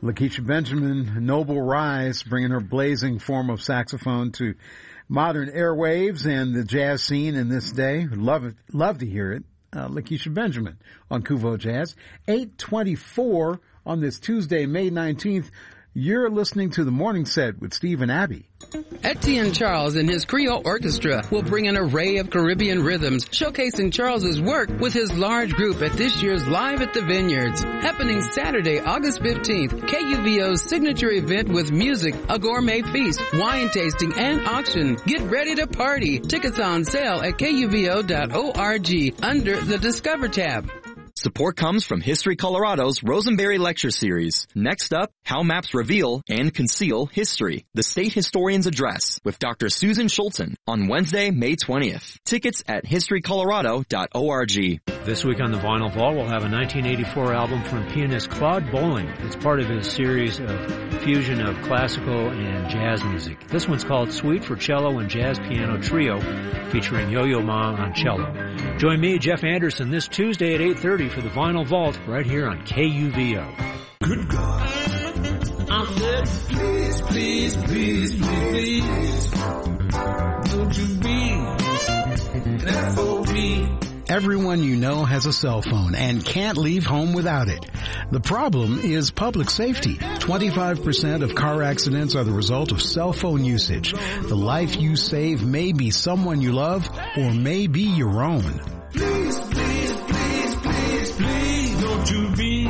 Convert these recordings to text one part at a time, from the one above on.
Lakeisha Benjamin, Noble Rise, bringing her blazing form of saxophone to modern airwaves and the jazz scene in this day. Love to hear it. Lakeisha Benjamin on Kuvo Jazz. 8:24 on this Tuesday, May 19th. You're listening to The Morning Set with Steve and Abby. Etienne Charles and his Creole Orchestra will bring an array of Caribbean rhythms, showcasing Charles's work with his large group at this year's Live at the Vineyards, happening Saturday, August 15th. KUVO's signature event with music, a gourmet feast, wine tasting, and auction. Get ready to party. Tickets on sale at KUVO.org under the Discover tab. Support comes from History Colorado's Rosenberry Lecture Series. Next up, How Maps Reveal and Conceal History, the State Historian's Address, with Dr. Susan Schulten on Wednesday, May 20th. Tickets at historycolorado.org. This week on the Vinyl Vault, we'll have a 1984 album from pianist Claude Bolling. It's part of his series of fusion of classical and jazz music. This one's called Suite for Cello and Jazz Piano Trio, featuring Yo-Yo Ma on cello. Join me, Jeff Anderson, this Tuesday at 8:30 for the Vinyl Vault right here on KUVO. Good God. I said, please, please, please, please, don't you be an FOB. Everyone you know has a cell phone and can't leave home without it. The problem is public safety. 25% of car accidents are the result of cell phone usage. The life you save may be someone you love or may be your own. Please, please, please, please, please, don't you be.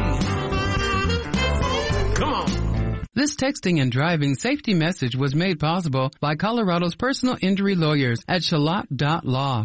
Come on. This texting and driving safety message was made possible by Colorado's personal injury lawyers at Shalott.law.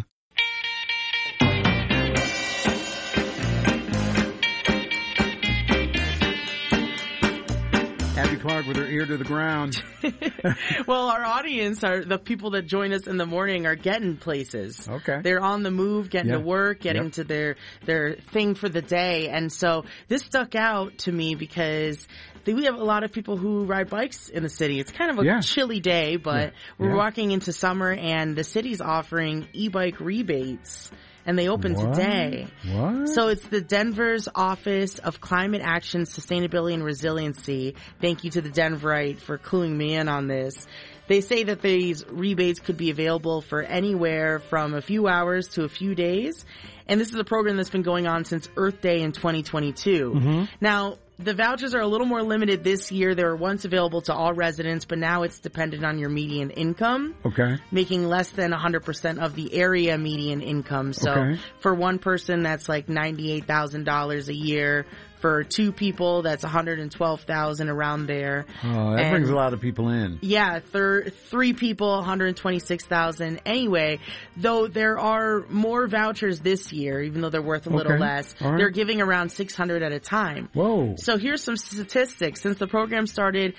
Abby Clark with her ear to the ground. Well, our audience are the people that join us in the morning are getting places. Okay. They're on the move, getting to work, getting to their thing for the day. And so this stuck out to me because we have a lot of people who ride bikes in the city. It's kind of a chilly day, but we're walking into summer and the city's offering e-bike rebates. And they open today. What? So it's the Denver's Office of Climate Action, Sustainability, and Resiliency. Thank you to the Denverite for cluing me in on this. They say that these rebates could be available for anywhere from a few hours to a few days. And this is a program that's been going on since Earth Day in 2022. Mm-hmm. Now, the vouchers are a little more limited this year. They were once available to all residents, but now it's dependent on your median income. Okay. Making less than 100% of the area median income. So for one person, that's like $98,000 a year. For two people, that's $112,000 around there. Oh, that brings a lot of people in. Yeah, three people, $126,000. Anyway, though there are more vouchers this year, even though they're worth a little less, they're giving around 600 at a time. Whoa. So here's some statistics. Since the program started,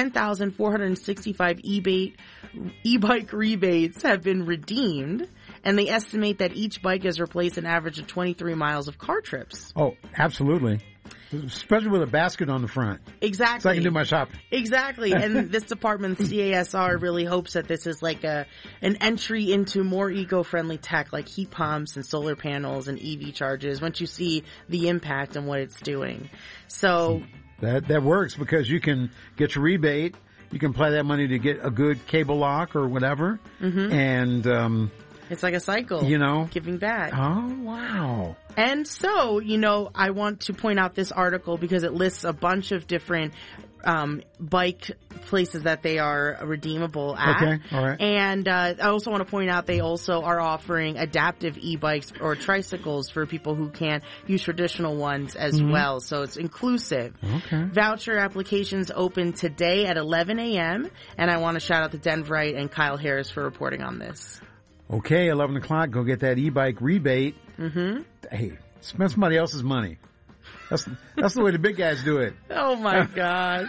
10,465 e-bike rebates have been redeemed. And they estimate that each bike has replaced an average of 23 miles of car trips. Oh, absolutely. Especially with a basket on the front. Exactly. So I can do my shopping. Exactly. And this department, CASR, really hopes that this is like an entry into more eco-friendly tech like heat pumps and solar panels and EV chargers once you see the impact and what it's doing. So that works because you can get your rebate. You can apply that money to get a good cable lock or whatever. Mm-hmm. And it's like a cycle, giving back. Oh, wow. And so, I want to point out this article because it lists a bunch of different bike places that they are redeemable at. Okay, all right. And I also want to point out they also are offering adaptive e-bikes or tricycles for people who can't use traditional ones as well. So it's inclusive. Okay. Voucher applications open today at 11 a.m. And I want to shout out to Denverite and Kyle Harris for reporting on this. Okay, 11 o'clock, go get that e-bike rebate. Mm-hmm. Hey, spend somebody else's money. That's the way the big guys do it. Oh, my gosh.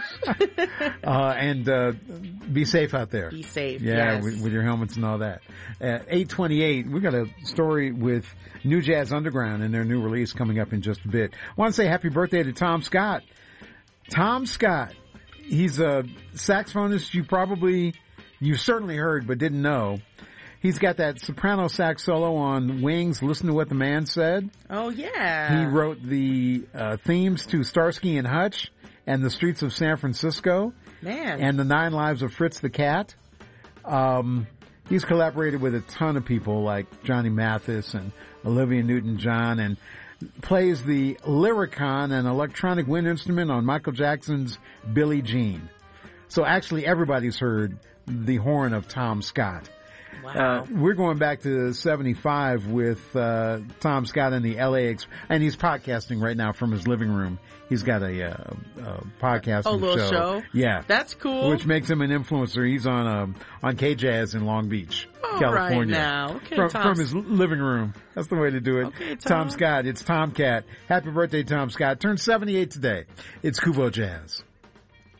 And be safe out there. Be safe, yeah, yes. with your helmets and all that. 8:28, we got a story with New Jazz Underground and their new release coming up in just a bit. I want to say happy birthday to Tom Scott. Tom Scott, he's a saxophonist you certainly heard but didn't know. He's got that soprano sax solo on Wings, Listen to What the Man Said. Oh, yeah. He wrote the themes to Starsky and Hutch and the Streets of San Francisco. Man. And the 9 Lives of Fritz the Cat. He's collaborated with a ton of people like Johnny Mathis and Olivia Newton-John, and plays the Lyricon, an electronic wind instrument on Michael Jackson's Billie Jean. So actually everybody's heard the horn of Tom Scott. Wow. We're going back to 75 with Tom Scott and the LA and he's podcasting right now from his living room. He's got a podcasting little show. Yeah. That's cool. Which makes him an influencer. He's on K-Jazz in Long Beach, California. Right now. Okay, from his living room. That's the way to do it. Okay, Tom Scott. It's Tomcat. Happy birthday, Tom Scott. Turned 78 today. It's Kuvo Jazz.